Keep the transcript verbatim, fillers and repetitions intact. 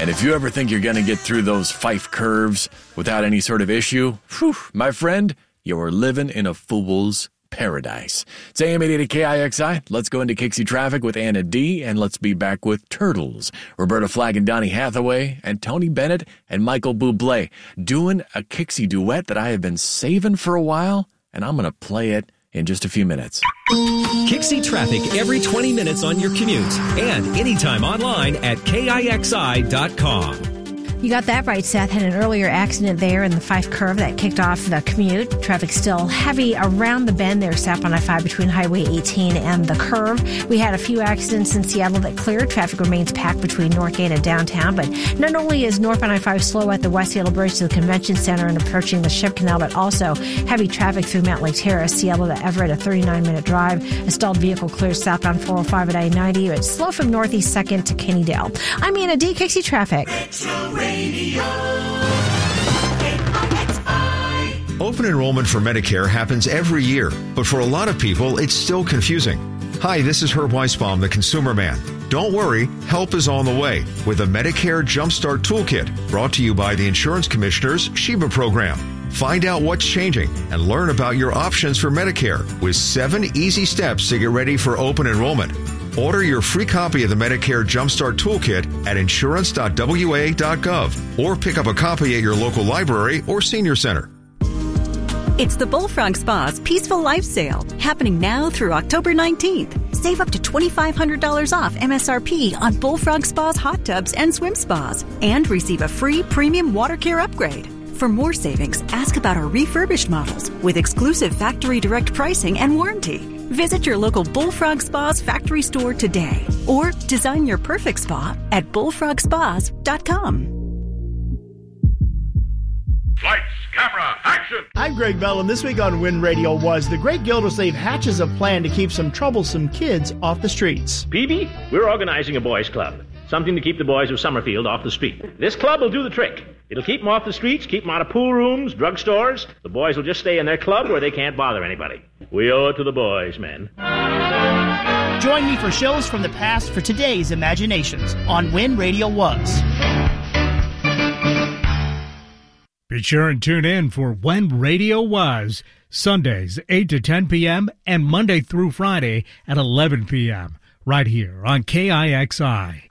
And if you ever think you're going to get through those Fife curves without any sort of issue, whew, my friend, you're living in a fool's paradise. It's A M eight eighty K I X I. Let's go into Kixie traffic with Anna D, and let's be back with Turtles. Roberta Flack and Donny Hathaway, and Tony Bennett and Michael Bublé doing a Kixie duet that I have been saving for a while, and I'm going to play it in just a few minutes. Kixie traffic every twenty minutes on your commute and anytime online at K I X I dot com. You got that right, Seth. Had an earlier accident there in the Fife curve that kicked off the commute. Traffic still heavy around the bend there, south on I five between Highway eighteen and the curve. We had a few accidents in Seattle that cleared. Traffic remains packed between Northgate and downtown, but not only is north on I five slow at the West Seattle Bridge to the Convention Center and approaching the Ship Canal, but also heavy traffic through Mountain Lake Terrace, Seattle to Everett, a thirty-nine minute drive. A stalled vehicle clears southbound four oh five at I ninety. It's slow from Northeast second to Kennydale. I'm Anna D. Kixie traffic. Open enrollment for Medicare happens every year, but for a lot of people, it's still confusing. Hi, this is Herb Weisbaum, the Consumer Man. Don't worry, help is on the way with a Medicare Jumpstart Toolkit brought to you by the Insurance Commissioner's Sheba program. Find out what's changing and learn about your options for Medicare with seven easy steps to get ready for open enrollment. Order your free copy of the Medicare Jumpstart Toolkit at insurance dot w a dot gov or pick up a copy at your local library or senior center. It's the Bullfrog Spa's Peaceful Life Sale, happening now through October nineteenth. Save up to twenty-five hundred dollars off M S R P on Bullfrog Spa's hot tubs and swim spas, and receive a free premium water care upgrade. For more savings, ask about our refurbished models with exclusive factory direct pricing and warranty. Visit your local Bullfrog Spa's factory store today, or design your perfect spa at bullfrog spas dot com. Lights, camera, action! I'm Greg Bell, and this week on Win Radio was the Great Gildersleeve hatches a plan to keep some troublesome kids off the streets. P B, we're organizing a boys' club. Something to keep the boys of Summerfield off the street. This club will do the trick. It'll keep them off the streets, keep them out of pool rooms, drugstores. The boys will just stay in their club where they can't bother anybody. We owe it to the boys, men. Join me for shows from the past for today's imaginations on Win Radio Was. Be sure and tune in for When Radio Was, Sundays eight to ten p.m. and Monday through Friday at eleven p.m. right here on K I X I.